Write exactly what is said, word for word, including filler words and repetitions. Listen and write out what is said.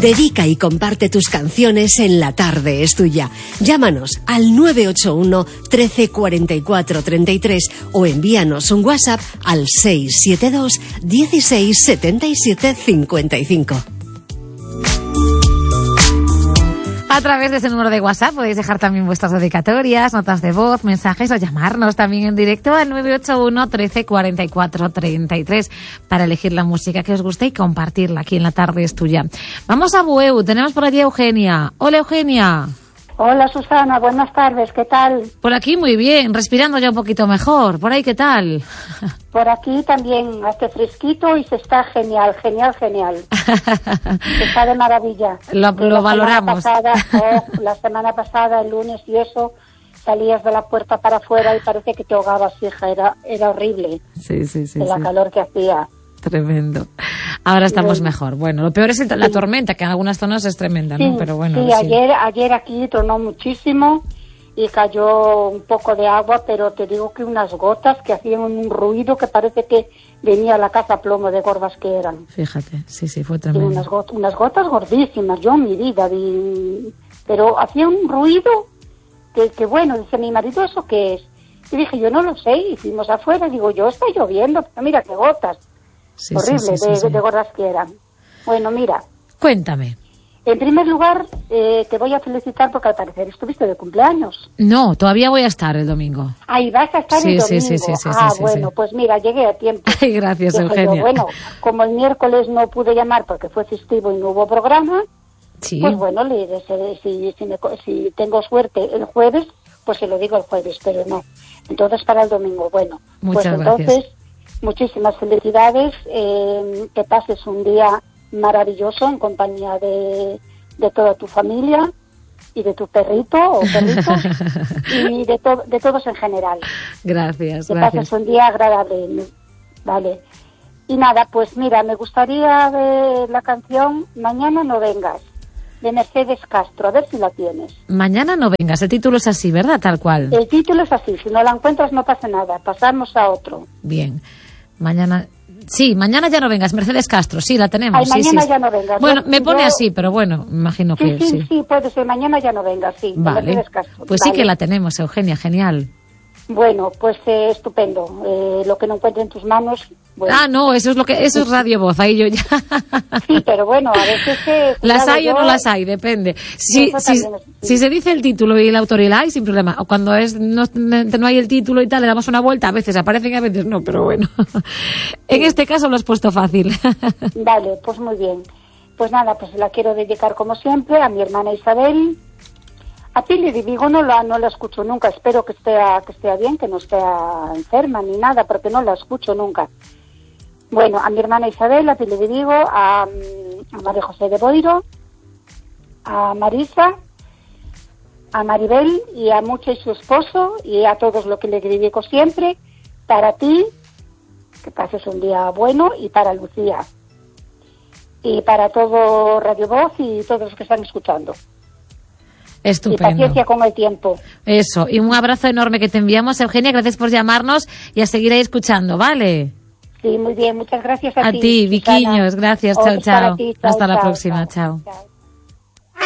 Dedica y comparte tus canciones en La Tarde es Tuya. Llámanos al nueve ocho uno, trece, cuarenta y cuatro, treinta y tres o envíanos un WhatsApp al seis siete dos, dieciséis, setenta y siete, cincuenta y cinco. A través de ese número de WhatsApp podéis dejar también vuestras dedicatorias, notas de voz, mensajes o llamarnos también en directo al nueve ocho uno, trece, cuarenta y cuatro, treinta y tres para elegir la música que os guste y compartirla aquí en La Tarde es Tuya. Vamos a Bueu, tenemos por allí a Eugenia. Hola, Eugenia. Hola, Susana, buenas tardes, ¿qué tal? Por aquí muy bien, respirando ya un poquito mejor. ¿Por ahí qué tal? Por aquí también hace fresquito y se está genial, genial, genial. Se está de maravilla. Lo, lo la valoramos. Semana pasada, oh, la semana pasada, el lunes y eso, salías de la puerta para afuera y parece que te ahogabas, hija, era, era horrible. Sí, sí, sí. De la sí. calor que hacía. Tremendo. Ahora estamos bueno. mejor. Bueno, lo peor es el, la sí. tormenta, que en algunas zonas es tremenda, sí, ¿no? Pero bueno. Sí, sí. ayer, ayer aquí tronó muchísimo y cayó un poco de agua, pero te digo que unas gotas que hacían un ruido que parece que venía a la casa a plomo de gordas que eran. Fíjate, sí, sí, fue Sí, tremendo. unas, got- unas gotas gordísimas, yo en mi vida vi, pero hacía un ruido que, que bueno, dice mi marido, ¿eso qué es? Y dije, yo no lo sé, y fuimos afuera, digo, yo está lloviendo, pero mira qué gotas. Sí, Horrible, sí, sí, de, sí, sí. de gordas que eran. Bueno, mira, Cuéntame. en primer lugar, eh, te voy a felicitar porque al parecer estuviste de cumpleaños. No, todavía voy a estar el domingo. Ahí vas a estar Sí, el sí, domingo. sí, sí, sí, ah, sí, sí, bueno, sí. pues mira, llegué a tiempo. Ay, gracias, Dije Eugenia. yo, bueno, como el miércoles no pude llamar porque fue festivo y no hubo programa, Sí. pues bueno, le diré, si, si, me co- si tengo suerte el jueves, pues se lo digo el jueves, pero no. Entonces para el domingo, bueno. Muchas pues gracias. entonces, muchísimas felicidades, eh, que pases un día maravilloso en compañía de, de toda tu familia y de tu perrito o perrito y de, to- de todos en general. Gracias, Que gracias. pases un día agradable, vale. Y nada, pues mira, me gustaría ver la canción Mañana no vengas, de Mercedes Castro, a ver si la tienes. Mañana no vengas, el título es así, ¿verdad? Tal cual. El título es así, si no la encuentras no pasa nada, pasamos a otro. Bien. Mañana... Sí, mañana ya no vengas, Mercedes Castro, sí, la tenemos. Ay, sí, mañana sí. ya no vengas. Bueno, Yo- me pone yo- así, pero bueno, imagino Sí, que sí, sí. sí, puede ser, mañana ya no vengas, sí, de Vale, Mercedes Castro. pues sí Vale. que la tenemos, Eugenia, genial. Bueno, pues eh, estupendo, eh, lo que no encuentre en tus manos, bueno. Ah, no, eso es lo que, eso es Radio Voz, ahí yo ya. Sí, pero bueno, a veces... Eh, Las cuidado, hay o yo- no las hay, depende. Si, Eso si, también es- si se dice el título y el autor y la hay, sin problema. O cuando es no, no hay el título y tal, le damos una vuelta, a veces aparecen y a veces no, pero bueno. En este caso lo has puesto fácil. Vale, pues muy bien. Pues nada, pues la quiero dedicar como siempre a mi hermana Isabel. A Pili de Vigo no la, no la escucho nunca, espero que esté, que esté bien, que no esté enferma ni nada, porque no la escucho nunca. Bueno, a mi hermana Isabel, a Pili de Vigo, a, a María José de Boiro, a Marisa, a Maribel y a Mucha y su esposo y a todos los que le dedico siempre, para ti, que pases un día bueno, y para Lucía. Y para todo Radio Voz y todos los que están escuchando. Y Estupendo. paciencia con el tiempo. Eso, y un abrazo enorme que te enviamos, Eugenia, gracias por llamarnos y a seguir ahí escuchando, ¿vale? Sí, muy bien, muchas gracias a, A ti. ti, Susana. Viquiños, gracias, chao, Otros para chao. ti, chao, Hasta la chao, próxima, chao, chao. chao.